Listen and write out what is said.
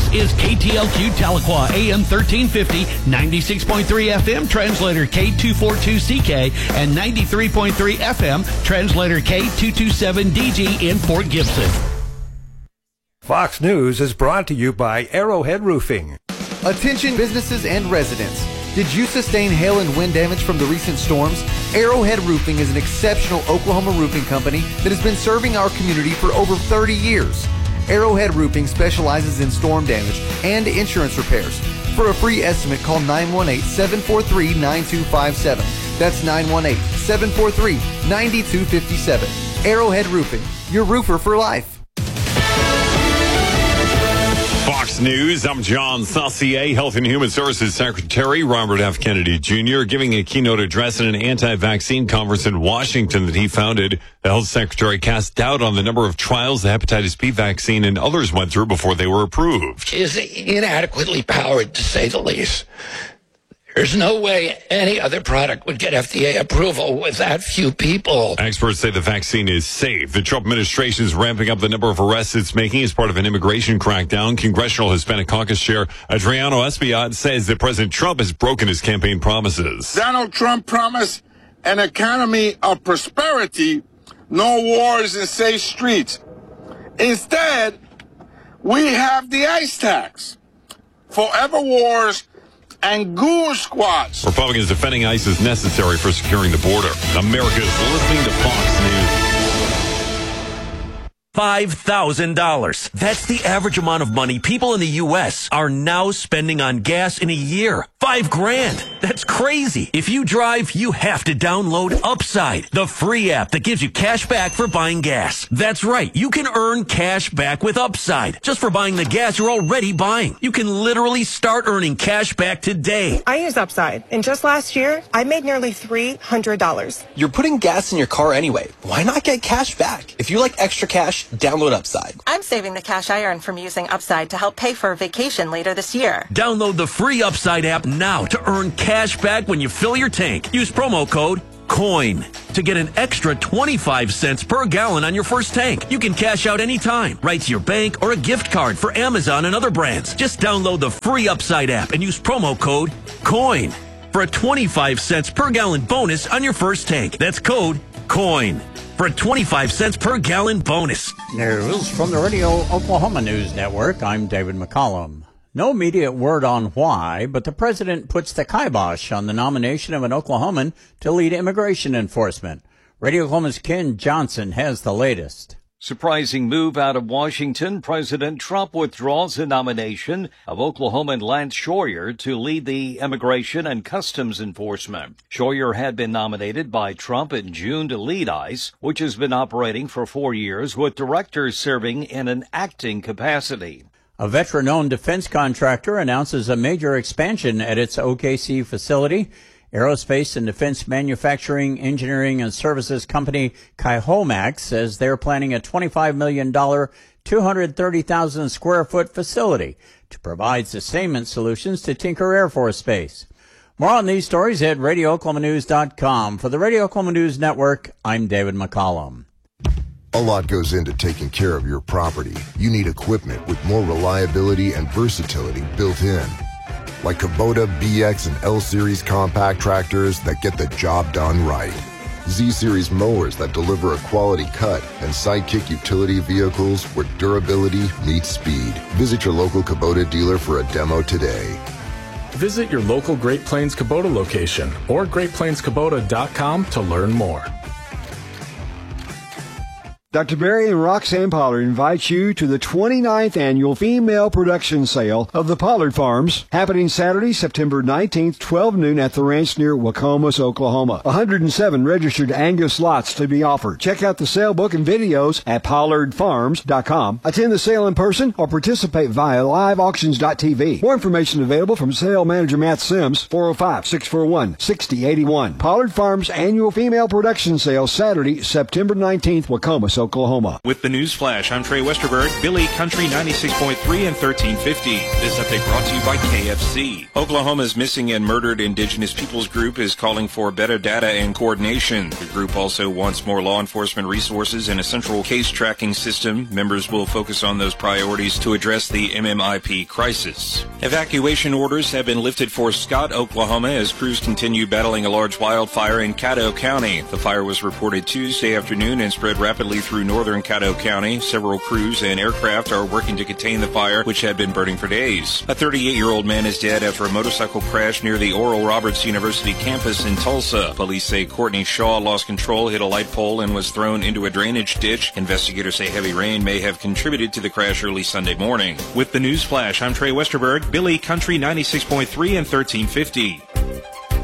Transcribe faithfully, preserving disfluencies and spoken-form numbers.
is K T L Q Tahlequah, A M thirteen fifty, ninety-six point three F M, translator K two forty-two C K, and ninety-three point three F M, translator K two twenty-seven D G in Fort Gibson. Fox News is brought to you by Arrowhead Roofing. Attention businesses and residents. Did you sustain hail and wind damage from the recent storms? Arrowhead Roofing is an exceptional Oklahoma roofing company that has been serving our community for over thirty years. Arrowhead Roofing specializes in storm damage and insurance repairs. For a free estimate, call nine one eight, seven four three, nine two five seven. That's nine one eight, seven four three, nine two five seven. Arrowhead Roofing, your roofer for life. Fox News, I'm John Saucier. Health and Human Services Secretary Robert F. Kennedy Junior giving a keynote address at an anti-vaccine conference in Washington that he founded. The health secretary cast doubt on the number of trials the hepatitis B vaccine and others went through before they were approved. Is inadequately powered, to say the least. There's no way any other product would get F D A approval with that few people. Experts say the vaccine is safe. The Trump administration is ramping up the number of arrests it's making as part of an immigration crackdown. Congressional Hispanic Caucus Chair Adriano Espaillat says that President Trump has broken his campaign promises. Donald Trump promised an economy of prosperity, no wars and safe streets. Instead, we have the ICE tax, forever wars, and goon squads. Republicans defending ICE is necessary for securing the border. America is listening to Fox News. five thousand dollars. That's the average amount of money people in the U S are now spending on gas in a year. Five grand. That's crazy. If you drive, you have to download Upside, the free app that gives you cash back for buying gas. That's right. You can earn cash back with Upside just for buying the gas you're already buying. You can literally start earning cash back today. I use Upside, and just last year, I made nearly three hundred dollars. You're putting gas in your car anyway. Why not get cash back? If you like extra cash, download Upside. I'm saving the cash I earn from using Upside to help pay for a vacation later this year. Download the free Upside app now to earn cash back when you fill your tank. Use promo code COIN to get an extra twenty-five cents per gallon on your first tank. You can cash out anytime, right to your bank or a gift card for Amazon and other brands. Just download the free Upside app and use promo code COIN for a twenty-five cents per gallon bonus on your first tank. That's code COIN for a twenty-five cents per gallon bonus. News from the Radio Oklahoma News Network. I'm David McCollum. No immediate word on why, but the president puts the kibosh on the nomination of an Oklahoman to lead immigration enforcement. Radio Oklahoma's Ken Johnson has the latest. Surprising move out of Washington. President Trump withdraws the nomination of Oklahoman Lance Schroyer to lead the immigration and customs enforcement. Schroyer had been nominated by Trump in June to lead ICE, which has been operating for four years with directors serving in an acting capacity. A veteran-owned defense contractor announces a major expansion at its O K C facility. Aerospace and Defense Manufacturing, Engineering, and Services company Kaihomax says they're planning a twenty-five million dollars, two hundred thirty thousand square foot facility to provide sustainment solutions to Tinker Air Force Base. More on these stories at radio oklahoma news dot com. For the Radio Oklahoma News Network, I'm David McCollum. A lot goes into taking care of your property. You need equipment with more reliability and versatility built in. Like Kubota B X and L-Series compact tractors that get the job done right. Z-Series mowers that deliver a quality cut, and Sidekick utility vehicles where durability meets speed. Visit your local Kubota dealer for a demo today. Visit your local Great Plains Kubota location or great plains kubota dot com to learn more. Doctor Barry and Roxanne Pollard invite you to the twenty-ninth Annual Female Production Sale of the Pollard Farms, happening Saturday, September nineteenth, twelve noon at the ranch near Wacomas, Oklahoma. one hundred seven registered Angus lots to be offered. Check out the sale book and videos at pollard farms dot com. Attend the sale in person or participate via live auctions dot t v. More information available from sale manager Matt Sims, four oh five, six four one, six oh eight one. Pollard Farms Annual Female Production Sale, Saturday, September nineteenth, Wacomas, Oklahoma. With the news flash, I'm Trey Westerberg, Billy Country ninety-six point three and thirteen fifty. This update brought to you by K F C. Oklahoma's Missing and Murdered Indigenous Peoples Group is calling for better data and coordination. The group also wants more law enforcement resources and a central case tracking system. Members will focus on those priorities to address the M M I P crisis. Evacuation orders have been lifted for Scott, Oklahoma, as crews continue battling a large wildfire in Caddo County. The fire was reported Tuesday afternoon and spread rapidly through northern Caddo County. Several crews and aircraft are working to contain the fire, which had been burning for days. A thirty-eight-year-old man is dead after a motorcycle crash near the Oral Roberts University campus in Tulsa. Police say Courtney Shaw lost control, hit a light pole, and was thrown into a drainage ditch. Investigators say heavy rain may have contributed to the crash early Sunday morning. With the news flash, I'm Trey Westerberg, Billy Country ninety-six point three and thirteen fifty.